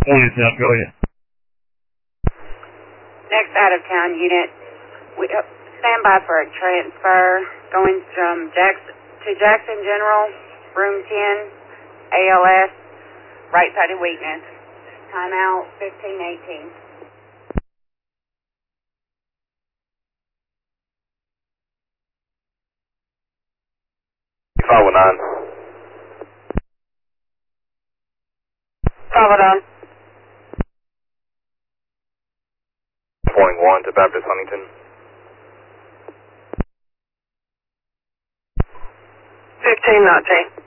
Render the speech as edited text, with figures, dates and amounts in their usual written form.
Morning, Sam. Go ahead. Next out-of-town unit, we stand by for a transfer going from Jackson General, room 10, ALS, right-sided weakness. Timeout 15:18. 509. 509. Reporting 1 to Baptist Huntington. 1519.